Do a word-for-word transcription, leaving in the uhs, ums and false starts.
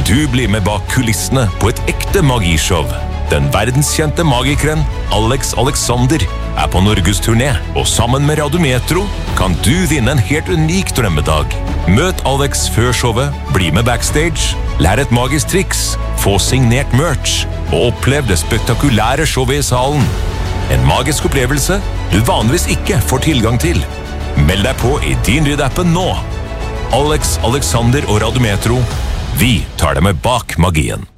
du bli med bak kulissene på et ekte magishow. Den verdenskjente magikeren Alex Alexander er på Norgesturné, og sammen med Radiometro kan du vinne en helt unik drømmedag. Møt Alex før showet, bli med backstage, lær et magisk triks, få signert merch og opplev det spektakulære showet i salen. En magisk opplevelse du vanligvis ikke får tilgang til. Meld deg på i din lydappen nå. Alex Alexander og Radiometro, vi tar deg med bak magien.